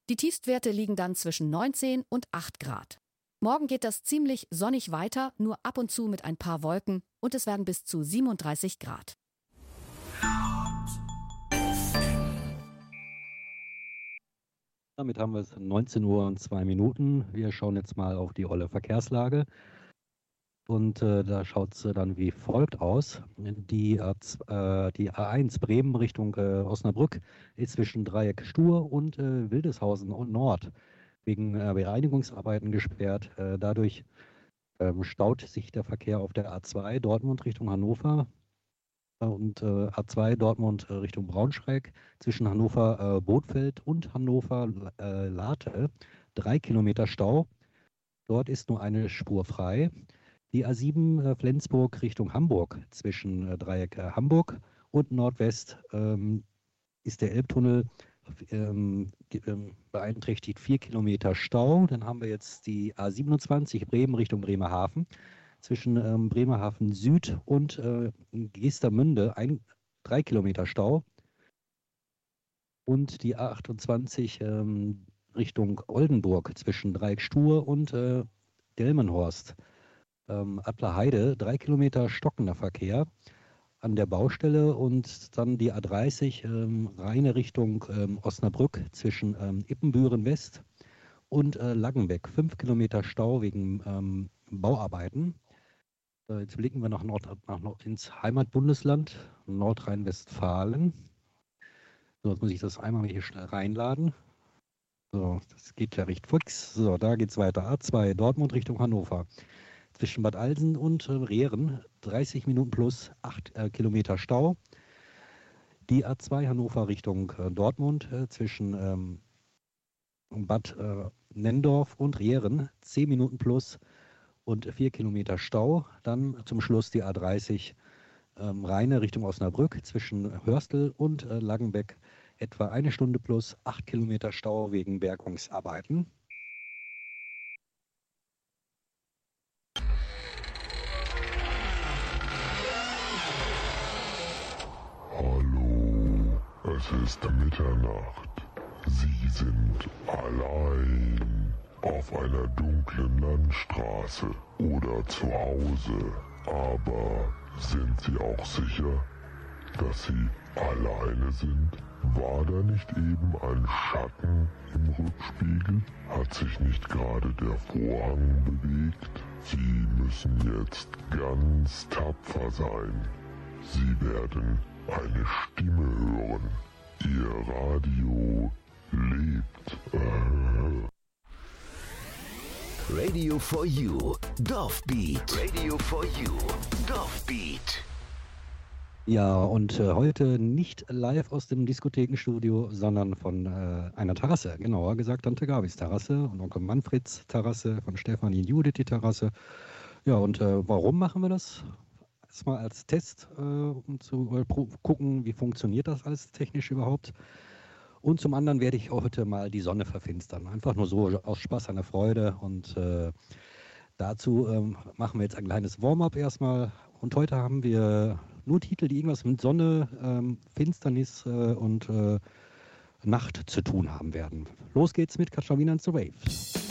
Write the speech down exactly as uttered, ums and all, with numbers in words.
Die Tiefstwerte liegen dann zwischen neunzehn und acht Grad. Morgen geht das ziemlich sonnig weiter, nur ab und zu mit ein paar Wolken und es werden bis zu siebenunddreißig Grad. Damit haben wir es neunzehn Uhr und zwei Minuten. Wir schauen jetzt mal auf die olle Verkehrslage. Und äh, da schaut es äh, dann wie folgt aus. Die, äh, die A eins Bremen Richtung äh, Osnabrück ist zwischen Dreieck Stur und äh, Wildeshausen und Nord wegen äh, Bereinigungsarbeiten gesperrt. Äh, dadurch ähm, staut sich der Verkehr auf der A zwei Dortmund Richtung Hannover und äh, A zwei Dortmund äh, Richtung Braunschweig zwischen Hannover äh, Bothfeld und Hannover äh, Laate. Drei Kilometer Stau. Dort ist nur eine Spur frei. Die A sieben äh, Flensburg Richtung Hamburg zwischen äh, Dreieck äh, Hamburg und Nordwest ähm, ist der Elbtunnel ähm, ähm, beeinträchtigt vier Kilometer Stau. Dann haben wir jetzt die A siebenundzwanzig Bremen Richtung Bremerhaven zwischen ähm, Bremerhaven Süd und äh, Gestermünde ein, drei Kilometer Stau. Und die A achtundzwanzig ähm, Richtung Oldenburg zwischen Dreieck Stur und äh, Delmenhorst. Ähm, Adlerheide, drei Kilometer stockender Verkehr an der Baustelle und dann die A dreißig ähm, reine Richtung ähm, Osnabrück zwischen ähm, Ippenbüren West und äh, Langenbeck. Fünf Kilometer Stau wegen ähm, Bauarbeiten. Äh, jetzt blicken wir nach Nord, nach Nord ins Heimatbundesland Nordrhein-Westfalen. So, jetzt muss ich das einmal hier schnell reinladen. So, das geht ja recht fix. So, da geht's weiter. A zwei Dortmund Richtung Hannover. Zwischen Bad Alsen und äh, Rehren, dreißig Minuten plus acht äh, Kilometer Stau. Die A zwei Hannover Richtung äh, Dortmund äh, zwischen ähm, Bad äh, Nendorf und Rehren, zehn Minuten plus und vier Kilometer Stau. Dann zum Schluss die A dreißig ähm, Rheine Richtung Osnabrück zwischen Hörstel und äh, Langenbeck, etwa eine Stunde plus acht Kilometer Stau wegen Bergungsarbeiten. Hallo, es ist Mitternacht. Sie sind allein auf einer dunklen Landstraße oder zu Hause. Aber sind Sie auch sicher, dass Sie alleine sind? War da nicht eben ein Schatten im Rückspiegel? Hat sich nicht gerade der Vorhang bewegt? Sie müssen jetzt ganz tapfer sein. Sie werden eine Stimme hören. Ihr Radio lebt. Äh. Radio for You, Dorfbeat. Radio for You, Dorfbeat. Ja, und äh, heute nicht live aus dem Diskothekenstudio, sondern von äh, einer Terrasse, genauer gesagt Tante Gabis Terrasse und Onkel Manfreds Terrasse, von Stefanie und Judith die Terrasse. Ja, und äh, warum machen wir das? Erstmal als Test, äh, um zu äh, gucken, wie funktioniert das alles technisch überhaupt. Und zum anderen werde ich heute mal die Sonne verfinstern. Einfach nur so aus Spaß an der Freude. Und äh, dazu ähm, machen wir jetzt ein kleines Warm-up erstmal. Und heute haben wir nur Titel, die irgendwas mit Sonne, ähm, Finsternis äh, und äh, Nacht zu tun haben werden. Los geht's mit Katschawina and the Waves.